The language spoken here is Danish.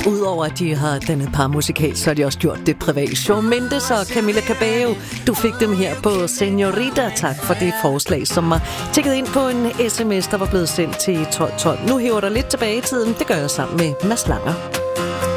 Udover at de har dannet parmusikal, så har de også gjort det privat. Shawn Mendes og Camila Cabello, du fik dem her på Senorita. Tak for det forslag, som var tækket ind på en sms, der var blevet sendt til 1212. Nu hæver der lidt tilbage i tiden. Det gør jeg sammen med Mads Langer.